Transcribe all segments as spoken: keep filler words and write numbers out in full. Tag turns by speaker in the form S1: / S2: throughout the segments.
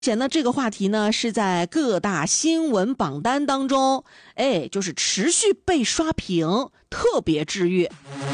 S1: 前呢，这个话题呢是在各大新闻榜单当中，哎，就是持续被刷屏，特别治愈。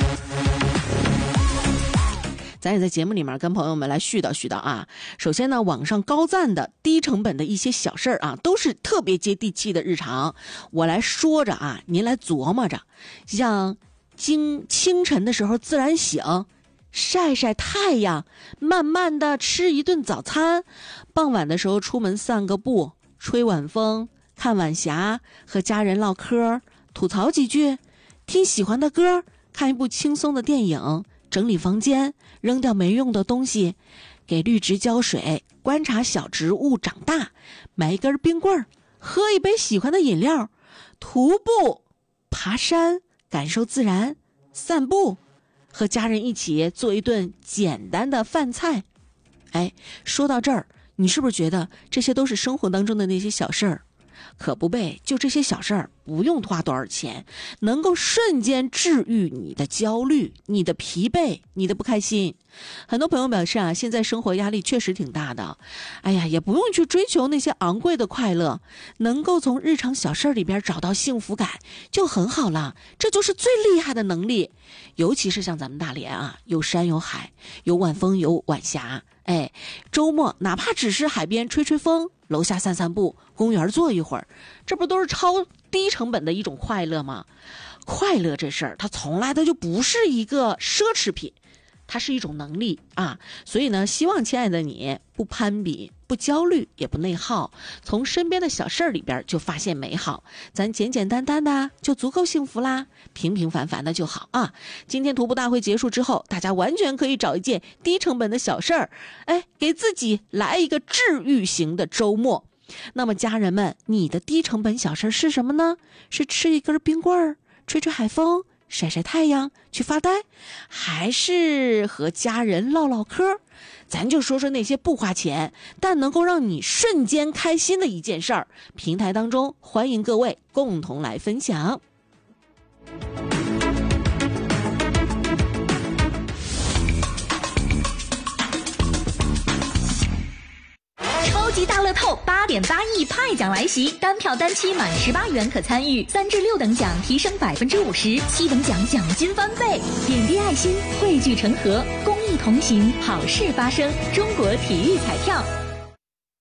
S1: 咱也在节目里面跟朋友们来絮叨絮叨啊。首先呢，网上高赞的低成本的一些小事儿啊，都是特别接地气的日常。我来说着啊，您来琢磨着。像经清晨的时候自然醒，晒晒太阳，慢慢的吃一顿早餐，傍晚的时候出门散个步，吹晚风，看晚霞，和家人唠嗑，吐槽几句，听喜欢的歌，看一部轻松的电影，整理房间，扔掉没用的东西，给绿植浇水，观察小植物长大，买一根冰棍儿，喝一杯喜欢的饮料，徒步，爬山，感受自然，散步，和家人一起做一顿简单的饭菜。哎，说到这儿，你是不是觉得这些都是生活当中的那些小事儿？可不呗，就这些小事儿，不用花多少钱，能够瞬间治愈你的焦虑、你的疲惫、你的不开心。很多朋友表示啊，现在生活压力确实挺大的，哎呀，也不用去追求那些昂贵的快乐，能够从日常小事里边找到幸福感就很好了，这就是最厉害的能力。尤其是像咱们大连啊，有山有海，有晚风有晚霞，哎，周末哪怕只是海边吹吹风，楼下散散步，公园坐一会儿，这不都是超低成本的一种快乐吗？快乐这事儿，它从来它就不是一个奢侈品，它是一种能力啊。所以呢，希望亲爱的你不攀比，不焦虑，也不内耗，从身边的小事儿里边就发现美好，咱简简单单的就足够幸福啦，平平凡凡的就好啊。今天徒步大会结束之后，大家完全可以找一件低成本的小事儿，哎，给自己来一个治愈型的周末。那么家人们，你的低成本小事是什么呢？是吃一根冰棍儿，吹吹海风，晒晒太阳，去发呆，还是和家人唠唠嗑？咱就说说那些不花钱但能够让你瞬间开心的一件事儿。平台当中欢迎各位共同来分享。
S2: 超级大乐透八点八亿派奖来袭，单票单期满十八元可参与，三至六等奖提升百分之五十，七等奖奖金翻倍。点滴爱心，汇聚成河，公益同行，好事发生。中国体育彩票。